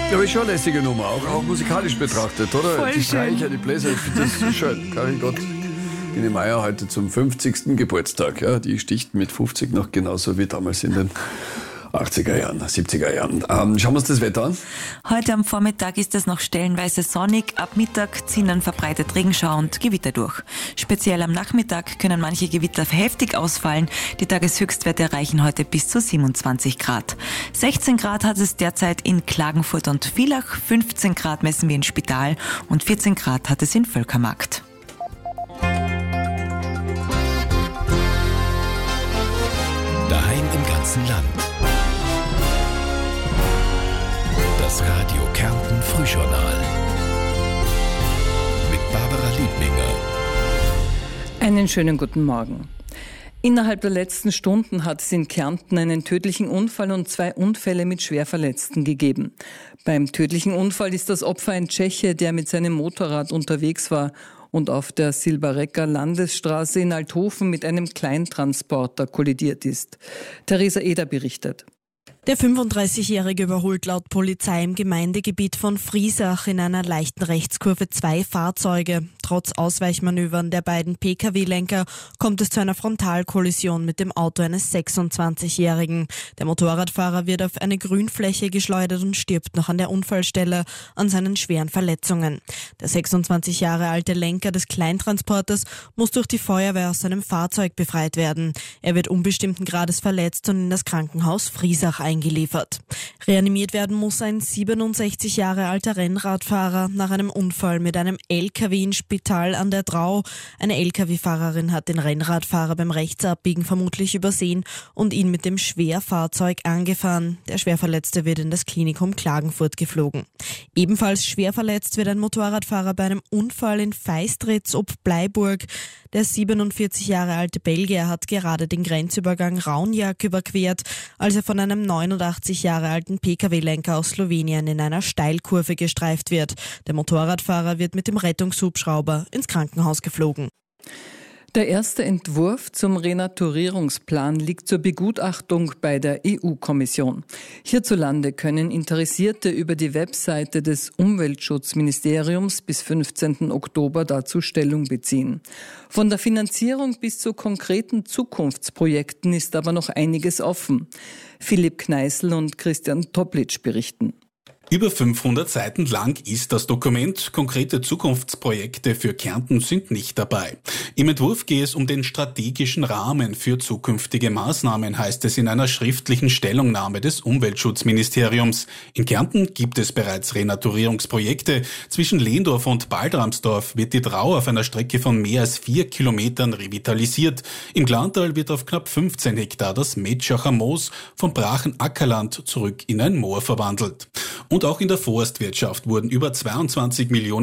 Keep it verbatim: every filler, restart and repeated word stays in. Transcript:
Ja, aber ist schon eine lässige Nummer, auch, auch musikalisch betrachtet, oder? Voll die schön. Streicher, die Bläser, ich finde das schön. Karin Gott, Biene Meier heute zum fünfzigsten Geburtstag. Ja, die sticht mit fünfzig noch genauso wie damals in den achtziger Jahren, siebziger Jahren. Ähm, schauen wir uns das Wetter an. Heute am Vormittag ist es noch stellenweise sonnig. Ab Mittag ziehen dann verbreitet Regenschauer und Gewitter durch. Speziell am Nachmittag können manche Gewitter heftig ausfallen. Die Tageshöchstwerte erreichen heute bis zu siebenundzwanzig Grad. sechzehn Grad hat es derzeit in Klagenfurt und Villach, fünfzehn Grad messen wir in Spital und vierzehn Grad hat es in Völkermarkt. Daheim im ganzen Land. Das Radio Kärnten Frühjournal mit Barbara Liebninger. Einen schönen guten Morgen. Innerhalb der letzten Stunden hat es in Kärnten einen tödlichen Unfall und zwei Unfälle mit Schwerverletzten gegeben. Beim tödlichen Unfall ist das Opfer ein Tscheche, der mit seinem Motorrad unterwegs war und auf der Silberecker Landesstraße in Althofen mit einem Kleintransporter kollidiert ist. Theresa Eder berichtet. Der fünfunddreißigjährige überholt laut Polizei im Gemeindegebiet von Friesach in einer leichten Rechtskurve zwei Fahrzeuge. Trotz Ausweichmanövern der beiden P K W-Lenker kommt es zu einer Frontalkollision mit dem Auto eines sechsundzwanzigjährigen. Der Motorradfahrer wird auf eine Grünfläche geschleudert und stirbt noch an der Unfallstelle an seinen schweren Verletzungen. Der sechsundzwanzig Jahre alte Lenker des Kleintransporters muss durch die Feuerwehr aus seinem Fahrzeug befreit werden. Er wird unbestimmten Grades verletzt und in das Krankenhaus Friesach eingeliefert. Reanimiert werden muss ein siebenundsechzig Jahre alter Rennradfahrer nach einem Unfall mit einem L K W in Spital an der Drau. Eine L K W-Fahrerin hat den Rennradfahrer beim Rechtsabbiegen vermutlich übersehen und ihn mit dem Schwerfahrzeug angefahren. Der Schwerverletzte wird in das Klinikum Klagenfurt geflogen. Ebenfalls schwer verletzt wird ein Motorradfahrer bei einem Unfall in Feistritz ob Bleiburg. Der siebenundvierzig Jahre alte Belgier hat gerade den Grenzübergang Raunjak überquert, als er von einem neunundachtzig Jahre alten P K W-Lenker aus Slowenien in einer Steilkurve gestreift wird. Der Motorradfahrer wird mit dem Rettungshubschrauber ins Krankenhaus geflogen. Der erste Entwurf zum Renaturierungsplan liegt zur Begutachtung bei der E U-Kommission. Hierzulande können Interessierte über die Webseite des Umweltschutzministeriums bis fünfzehnten Oktober dazu Stellung beziehen. Von der Finanzierung bis zu konkreten Zukunftsprojekten ist aber noch einiges offen. Philipp Kneißl und Christian Toplitsch berichten. Über fünfhundert Seiten lang ist das Dokument. Konkrete Zukunftsprojekte für Kärnten sind nicht dabei. Im Entwurf geht es um den strategischen Rahmen für zukünftige Maßnahmen, heißt es in einer schriftlichen Stellungnahme des Umweltschutzministeriums. In Kärnten gibt es bereits Renaturierungsprojekte. Zwischen Lehndorf und Baldramsdorf wird die Drau auf einer Strecke von mehr als vier Kilometern revitalisiert. Im Glantal wird auf knapp fünfzehn Hektar das Metschacher Moos vom brachen Ackerland zurück in ein Moor verwandelt. Und auch in der Forstwirtschaft wurden über zweiundzwanzig Millionen